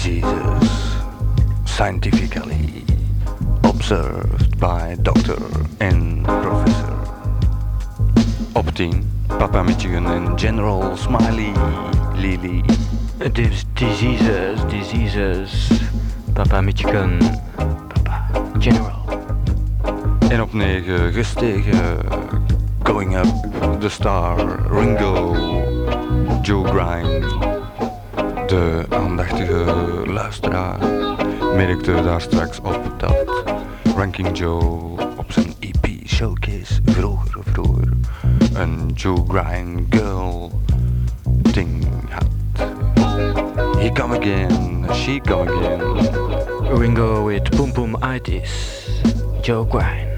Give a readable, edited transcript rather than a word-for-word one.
diseases scientifically observed by doctor and professor. Op 10, Papa Michigan en General Smiley Lily. Diseases, Papa Michigan, Papa General. En op 9, gestegen, Going Up the Star, Ringo, Joe Grind. De aandachtige luisteraar merkte daar straks op dat Ranking Joe op zijn EP Showcase vroeger een Joe Grind Girl ding had. He come again, she come again. Ringo with Pum Pum Itis, Joe Grind.